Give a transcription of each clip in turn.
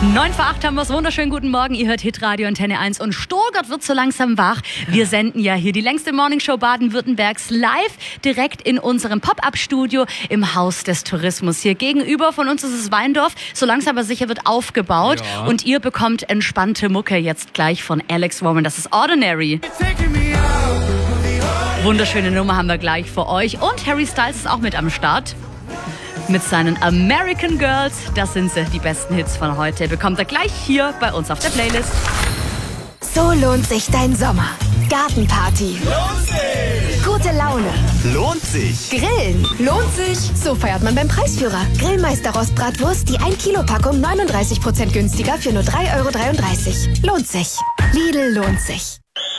9 vor 8 haben wir es. Wunderschönen guten Morgen. Ihr hört Hitradio Antenne 1 und Stuttgart wird so langsam wach. Wir senden ja hier die längste Morningshow Baden-Württembergs live direkt in unserem Pop-Up-Studio im Haus des Tourismus. Hier gegenüber von uns ist es Weindorf. So langsam aber sicher wird aufgebaut. Ja. Und ihr bekommt entspannte Mucke jetzt gleich von Alex Warren. Das ist Ordinary. Wunderschöne Nummer haben wir gleich für euch. Und Harry Styles ist auch mit am Start. Mit seinen American Girls, das sind sie, die besten Hits von heute, bekommt er gleich hier bei uns auf der Playlist. So lohnt sich dein Sommer. Gartenparty. Lohnt sich. Gute Laune. Lohnt sich. Grillen. Lohnt sich. So feiert man beim Preisführer. Grillmeister Rostbratwurst, die 1 Kilo Packung 39% günstiger für nur 3,33 €. Lohnt sich. Lidl lohnt sich.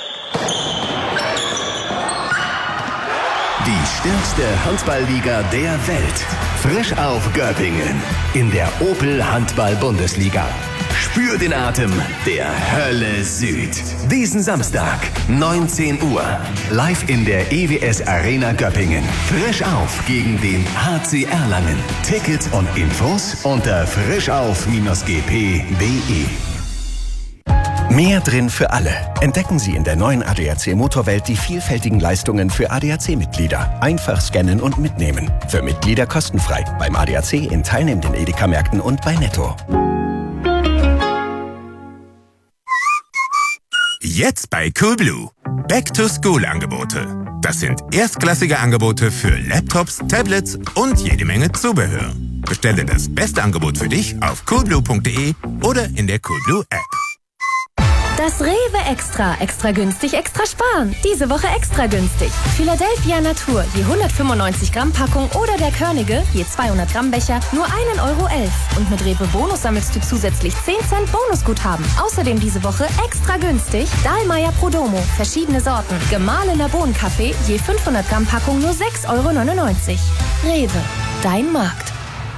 Die stärkste Handballliga der Welt. Frisch auf Göppingen in der Opel Handball-Bundesliga. Spür den Atem der Hölle Süd. Diesen Samstag, 19 Uhr, live in der EWS Arena Göppingen. Frisch auf gegen den HC Erlangen. Tickets und Infos unter frischauf-gp.de. Mehr drin für alle. Entdecken Sie in der neuen ADAC Motorwelt die vielfältigen Leistungen für ADAC-Mitglieder. Einfach scannen und mitnehmen. Für Mitglieder kostenfrei. Beim ADAC in teilnehmenden Edeka-Märkten und bei Netto. Jetzt bei Coolblue. Back-to-School-Angebote. Das sind erstklassige Angebote für Laptops, Tablets und jede Menge Zubehör. Bestelle das beste Angebot für dich auf coolblue.de oder in der Coolblue-App. Das Rewe Extra günstig, extra sparen. Diese Woche extra günstig. Philadelphia Natur, je 195 Gramm Packung oder der Körnige, je 200 Gramm Becher, nur 1,11 €. Und mit Rewe Bonus sammelst du zusätzlich 10 Cent Bonusguthaben. Außerdem diese Woche extra günstig Dahlmeier Prodomo, verschiedene Sorten. Gemahlener Bohnenkaffee, je 500 Gramm Packung nur 6,99 €. Rewe, dein Markt.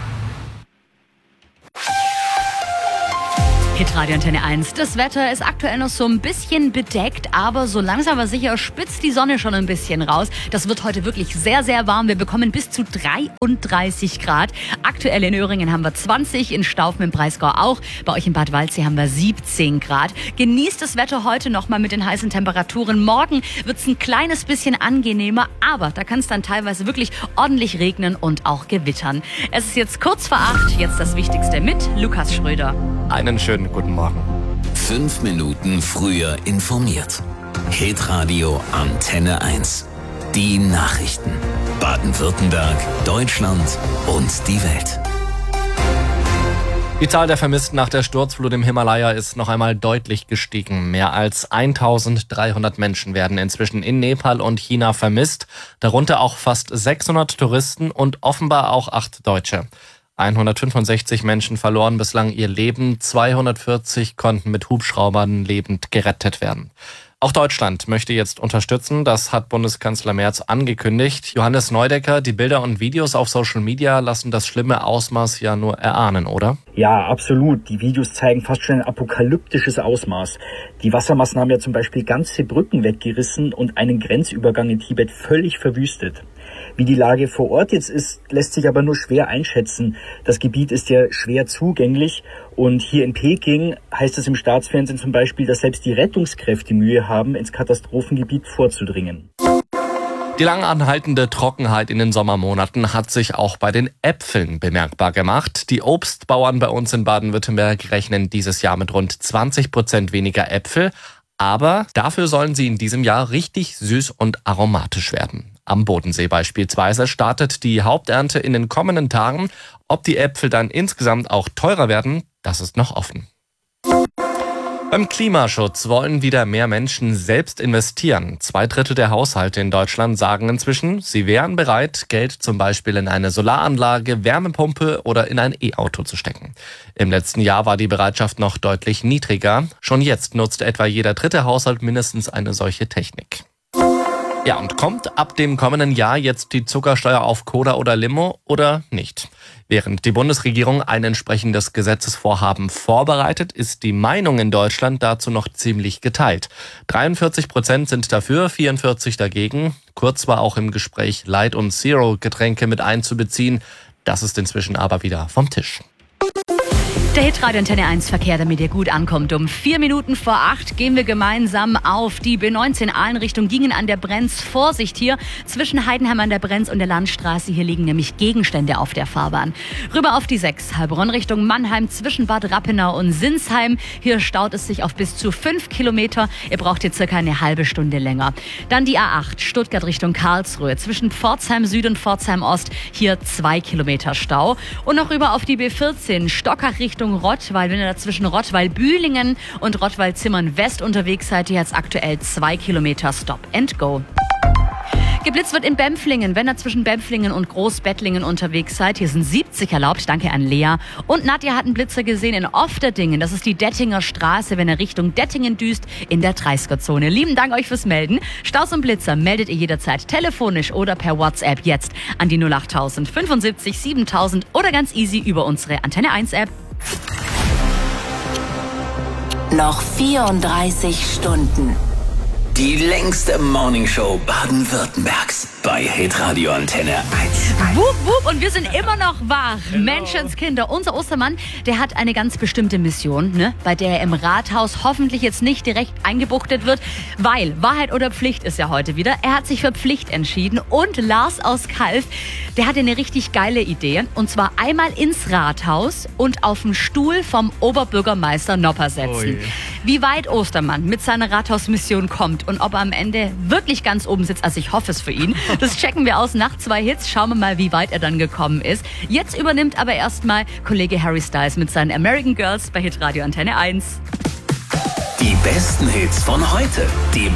Hitradio Antenne 1. Das Wetter ist aktuell noch so ein bisschen bedeckt, aber so langsam aber sicher spitzt die Sonne schon ein bisschen raus. Das wird heute wirklich sehr, sehr warm. Wir bekommen bis zu 33 Grad. Aktuell in Öhringen haben wir 20, in Staufen im Breisgau auch. Bei euch in Bad Waldsee haben wir 17 Grad. Genießt das Wetter heute nochmal mit den heißen Temperaturen. Morgen wird es ein kleines bisschen angenehmer, aber da kann es dann teilweise wirklich ordentlich regnen und auch gewittern. Es ist jetzt kurz vor 8, jetzt das Wichtigste mit Lukas Schröder. Einen schönen guten Morgen. 5 Minuten früher informiert. Hitradio Antenne 1. Die Nachrichten. Baden-Württemberg, Deutschland und die Welt. Die Zahl der Vermissten nach der Sturzflut im Himalaya ist noch einmal deutlich gestiegen. Mehr als 1300 Menschen werden inzwischen in Nepal und China vermisst, darunter auch fast 600 Touristen und offenbar auch 8 Deutsche. 165 Menschen verloren bislang ihr Leben, 240 konnten mit Hubschraubern lebend gerettet werden. Auch Deutschland möchte jetzt unterstützen, das hat Bundeskanzler Merz angekündigt. Johannes Neudecker, die Bilder und Videos auf Social Media lassen das schlimme Ausmaß ja nur erahnen, oder? Ja, absolut. Die Videos zeigen fast schon ein apokalyptisches Ausmaß. Die Wassermassen haben ja zum Beispiel ganze Brücken weggerissen und einen Grenzübergang in Tibet völlig verwüstet. Wie die Lage vor Ort jetzt ist, lässt sich aber nur schwer einschätzen. Das Gebiet ist ja schwer zugänglich und hier in Peking heißt es im Staatsfernsehen zum Beispiel, dass selbst die Rettungskräfte Mühe haben, ins Katastrophengebiet vorzudringen. Die lang anhaltende Trockenheit in den Sommermonaten hat sich auch bei den Äpfeln bemerkbar gemacht. Die Obstbauern bei uns in Baden-Württemberg rechnen dieses Jahr mit rund 20% weniger Äpfel. Aber dafür sollen sie in diesem Jahr richtig süß und aromatisch werden. Am Bodensee beispielsweise startet die Haupternte in den kommenden Tagen. Ob die Äpfel dann insgesamt auch teurer werden, das ist noch offen. Beim Klimaschutz wollen wieder mehr Menschen selbst investieren. 2/3 der Haushalte in Deutschland sagen inzwischen, sie wären bereit, Geld zum Beispiel in eine Solaranlage, Wärmepumpe oder in ein E-Auto zu stecken. Im letzten Jahr war die Bereitschaft noch deutlich niedriger. Schon jetzt nutzt etwa jeder 3. Haushalt mindestens eine solche Technik. Ja, und kommt ab dem kommenden Jahr jetzt die Zuckersteuer auf Cola oder Limo oder nicht? Während die Bundesregierung ein entsprechendes Gesetzesvorhaben vorbereitet, ist die Meinung in Deutschland dazu noch ziemlich geteilt. 43% sind dafür, 44% dagegen. Kurz war auch im Gespräch Light und Zero Getränke mit einzubeziehen. Das ist inzwischen aber wieder vom Tisch. Der Hitradio Antenne 1 Verkehr, damit ihr gut ankommt. Um 4 Minuten vor 8 gehen wir gemeinsam auf die B19 Ahlen-Richtung Gingen an der Brenz. Vorsicht hier, zwischen Heidenheim an der Brenz und der Landstraße. Hier liegen nämlich Gegenstände auf der Fahrbahn. Rüber auf die 6, Heilbronn Richtung Mannheim, zwischen Bad Rappenau und Sinsheim. Hier staut es sich auf bis zu 5 Kilometer. Ihr braucht hier circa eine halbe Stunde länger. Dann die A8, Stuttgart Richtung Karlsruhe, zwischen Pforzheim Süd und Pforzheim Ost. Hier 2 Kilometer Stau. Und noch rüber auf die B14, Stockach Richtung Rottweil. Wenn ihr da zwischen Rottweil-Bühlingen und Rottweil-Zimmern-West unterwegs seid, ihr jetzt aktuell 2 Kilometer Stop and Go. Geblitzt wird in Bempflingen, wenn ihr zwischen Bempflingen und Großbettlingen unterwegs seid. Hier sind 70 erlaubt, danke an Lea. Und Nadja hat einen Blitzer gesehen in Ofterdingen. Das ist die Dettinger Straße, wenn ihr Richtung Dettingen düst, in der 30er-Zone. Lieben Dank euch fürs Melden. Staus und Blitzer meldet ihr jederzeit telefonisch oder per WhatsApp jetzt an die 08000 75 7000 oder ganz easy über unsere Antenne 1 App. Noch 34 Stunden. Die längste Morningshow Baden-Württembergs bei Hitradio Antenne 1. Wup, wup, und wir sind immer noch wach. Genau. Menschenskinder, unser Ostermann, der hat eine ganz bestimmte Mission, ne? Bei der er im Rathaus hoffentlich jetzt nicht direkt eingebuchtet wird, weil Wahrheit oder Pflicht ist ja heute wieder. Er hat sich für Pflicht entschieden und Lars aus Kalf, der hatte eine richtig geile Idee. Und zwar einmal ins Rathaus und auf den Stuhl vom Oberbürgermeister Nopper setzen. Ui. Wie weit Ostermann mit seiner Rathausmission kommt und ob er am Ende wirklich ganz oben sitzt, also ich hoffe es für ihn. Das checken wir aus nach 2 Hits. Schauen wir mal, wie weit er dann gekommen ist. Jetzt übernimmt aber erstmal Kollege Harry Styles mit seinen American Girls bei Hitradio Antenne 1. Die besten Hits von heute. Die